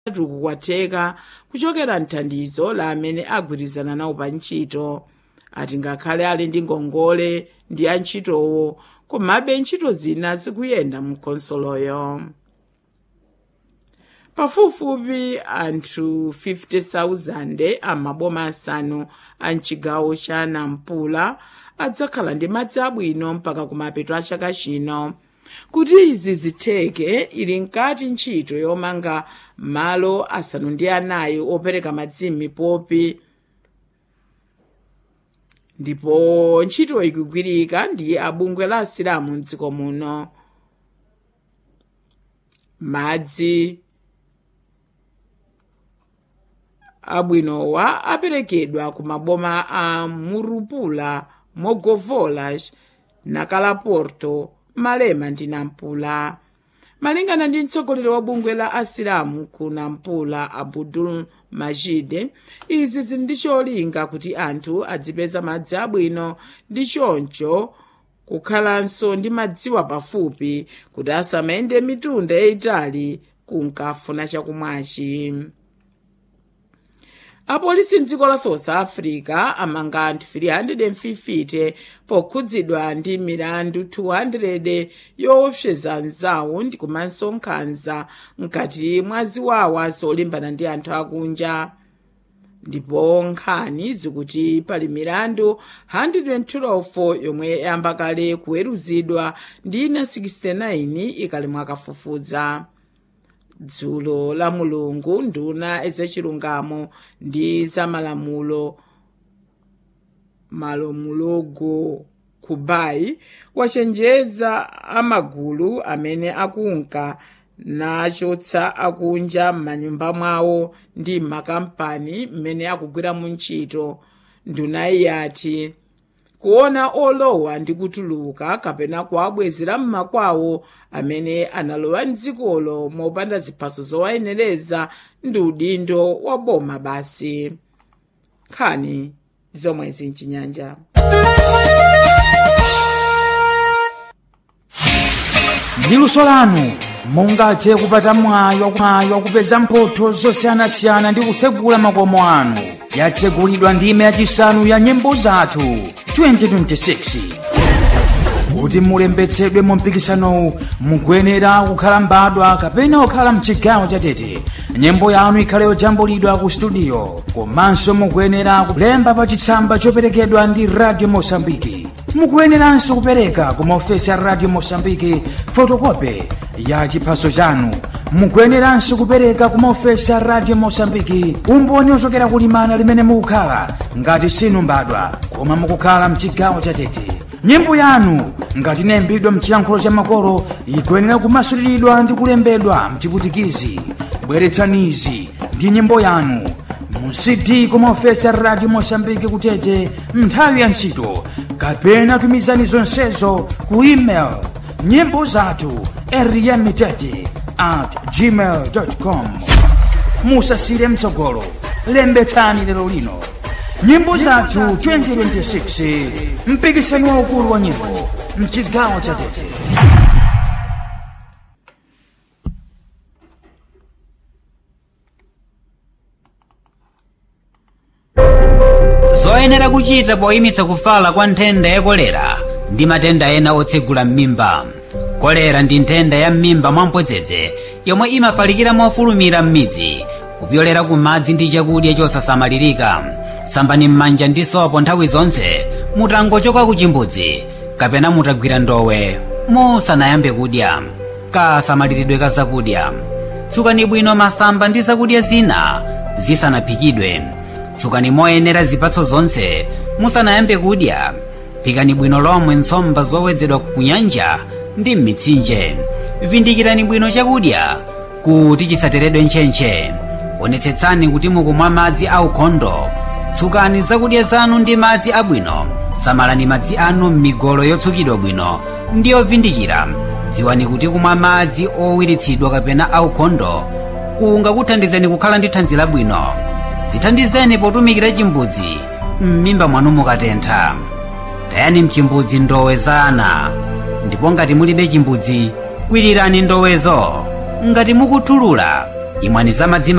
kwatheka kuchokera mthandizo la amene agwirizana nawo pa ntchito. Ati ngakhale ali ndi ngongole ndi antchitowo, komabe ntchito zina zikuyenda mu khonsoloyo. Pafupifupi anthu 50,000 amaboma asanu a mchigawo cha Nampula adzakhala ndi madzi abwino mpaka kumapeto a chaka chino. Kuti izi zitheke, ili nkati ntchito yomanga malo asanu ndi anayi opereka madzi m'mipopi, ndipo ntchito ikugwirika ndi abungwe la asilamu m'dziko muno. Madzi abwinowa aperekedwa ku maboma a Murupula, Mogovolas, Nakalaporto, Malema ndi Nampula. Malingana ndi mtsogoleri wa bungwe la asilamu ku Nampula, Abdul Majid, izi zili ndi cholinga kuti anthu adzipeza madzi abwino ndi choncho kukhalanso ndi madziwa pafupi kuti asamayende mitunda yayitali kunkafuna chakumwachi. Apolisi mdziko la South Africa amanga anthu 350 pokhudzidwa ndi milandu 200 yoopseza anzawo ndi komanso nkhanza mkati mwa ziwawa zolimbana ndi anthu akunja. Ndipo nkhani zikuti pali milandu 112 yomwe yayamba kale kuweruzidwa ndi ina 69 ikali mwakafufuza. Dzulo la Mulungu, nduna zachilungamo ndi zamalamulo Malomologo Kubai wachenjeza amagulu amene akunka nachotsa akunja m'manyumba mwawo ndi makampani mmene akugwira mu ntchito. Nduna yati kuona olowa ndi kutuluka kapena kuabwezera m'makwawo amene analowa mdzikolo mopanda ziphaso zowayenereza ndi udindo wa boma basi. Nkhani zomwe zinchinyanja. Ndi luso lanu mungathe kupata mwayi wakupeza mphotho zosiyanasiyana ndi kutsegula makomo anu. Yatsegulidwa ndime yachisanu ya nyimbo zathu 2026. Kuti mulembetsedwe mu mpikisanowu mukuyenera kukhala mbadwa kapena kukhala mchigawo cha Tete. Nyimbo yanu ikhale yojambulidwa ku studio, komanso mukuyenera kulemba pa chitsamba choperekedwa ndi Radio Mosambiki. Mukuyeneranso kupereka ku maofesi a Radio Mosambiki fotokopi ya chiphaso chanu. Mukuyeneranso kupereka ku maofesi a Radio Mosambiki umboni ochokera kulimana limene mukukhala ngati sinu mbadwa koma mukukhala mchigawo cha Tete. Nyimbo yanu ngati inayimbidwa mchiyankhulo cha makolo ikuyenera kumasuliridwa ndi kulembedwa mchiputikizi. Bweretsanizi ndi nyimbo yanu mu CD ku maofesi a Radio Mosambiki kutete nthawi ya ntchito, kapena tumizani zonsezo ku email nyimboZathu@gmail.com. Musasire mtsogolo, lembetsani lero lino. Nyimbo Zathu 2026, mpikisano waukulu wa nyimbo mchigawo cha Tete. Zoyenera kuchita poyimitsa kufala kwa nthenda ya kolera ndi matenda ena otsegula m'mimba. Kolera ndi nthenda ya m'mimba mwamphodzedze yomwe imafalikira mofulumira m'midzi kupyolera ku madzi ndi chakudya chosasamalirika. Sambani m'manja ndi sopo nthawi zonse mutangochoka ku chimbudzi kapena mutagwira ndowe musanayambe kudya. Kasamaliridwe ka zakudya. Tsukani bwino masamba ndi zakudya zina zisanaphikidwe. Tsukani moyenera zipatso zonse musanayambe kudya. Phikani bwino lomwe nsomba zowedzedwa ku nyanja ndi m'mitsinje. Vindikirani bwino chakudya kuti chisateredwe ntchentche. Onetsetsani kuti mukumwa madzi aukhondo. Tsukani zakudya zanu ndi madzi abwino. Samalani madzi anu m'migolo yotsukidwa bwino ndi yovindikira. Dziwani kuti kumwa madzi owiritsidwa kapena aukhondo kungakuthandizeni kukhala ndi thanzi labwino. Zithandizeni potumikira chimbudzi m'mimba mwanu mukatentha. Tayani mchimbudzi ndowe za ana, ndipo ngati mulibe chimbudzi kwirirani ndowezo. Ngati mukuthulula imwani za madzi